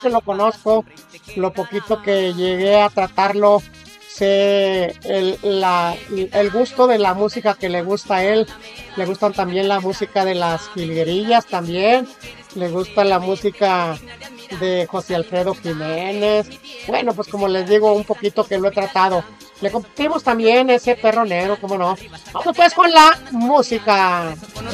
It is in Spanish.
que lo conozco, lo poquito que llegué a tratarlo, sé el gusto de la música que le gusta a él. Le gustan también la música de las jilguerillas también. Le gusta la música de José Alfredo Jiménez. Bueno, pues como les digo, un poquito que lo he tratado. Le compartimos también ese perro negro, ¿cómo no? Vamos pues con la música.